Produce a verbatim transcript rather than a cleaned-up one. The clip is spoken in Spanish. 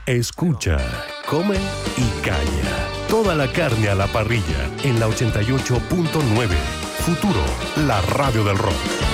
Escucha, come y calla. Toda la carne a la parrilla en la ochenta y ocho punto nueve. Futuro, la radio del rock.